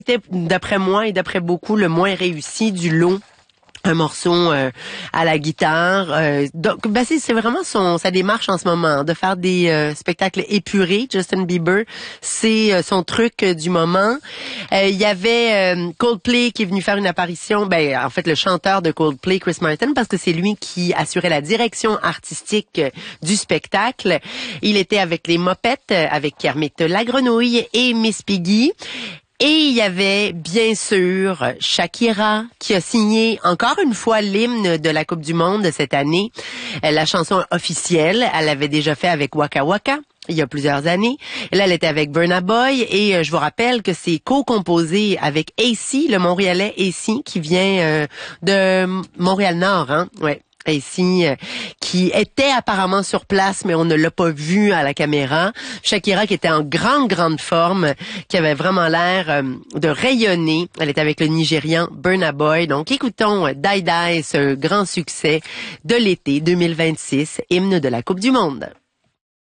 C'était, d'après moi et d'après beaucoup, le moins réussi du lot. Un morceau à la guitare. Donc, ben c'est vraiment sa démarche en ce moment, de faire des spectacles épurés. Justin Bieber, c'est son truc du moment. Il y avait Coldplay qui est venu faire une apparition. Ben, en fait, le chanteur de Coldplay, Chris Martin, parce que c'est lui qui assurait la direction artistique du spectacle. Il était avec les Mopettes, avec Kermit la Grenouille et Miss Piggy. Et il y avait, bien sûr, Shakira, qui a signé encore une fois l'hymne de la Coupe du Monde cette année. La chanson officielle, elle l'avait déjà fait avec Waka Waka il y a plusieurs années. Et là, elle était avec Burna Boy. Et je vous rappelle que c'est co-composé avec AC, le Montréalais AC, qui vient de Montréal-Nord, hein? Ouais. Ici, qui était apparemment sur place, mais on ne l'a pas vu à la caméra. Shakira qui était en grande forme, qui avait vraiment l'air de rayonner. Elle était avec le Nigérian Burna Boy. Donc écoutons Die Die, ce grand succès de l'été 2026, hymne de la Coupe du Monde.